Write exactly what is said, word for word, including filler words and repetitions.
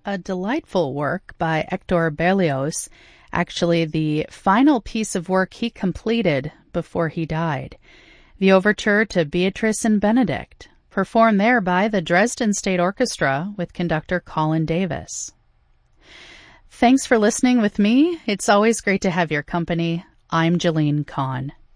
a delightful work by Hector Berlioz, actually the final piece of work he completed before he died. The overture to Beatrice and Benedict, performed there by the Dresden State Orchestra with conductor Colin Davis. Thanks for listening with me. It's always great to have your company. I'm Jolene Kahn.